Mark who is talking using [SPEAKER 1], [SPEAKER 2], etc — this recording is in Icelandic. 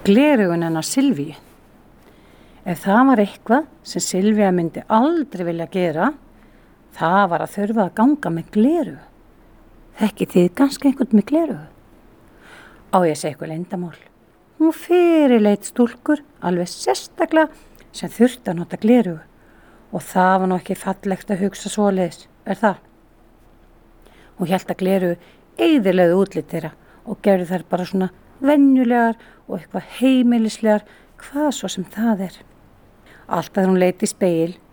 [SPEAKER 1] gleraugun hennar Silvíu. Ef það var eitthvað sem Silvía myndi aldrei vilja gera, það var að þurfa að ganga með gleraugu. Þekkið þið kannski einhvern með gleraugu? Á ég að segja eitthvað leyndarmál. Hún fyrirleit stúlkur alveg sérstaklega sem þurfti að nota gleraugu og það var nú ekki fallegt að hugsa svoleiðis, það? Hún hélt að gleraugu eyðilögðu útlit þeirra og gerði þær bara svona venjulegar og eitthvað heimilislegar, hvað svo sem það er. Alltaf þegar hún leit í spegil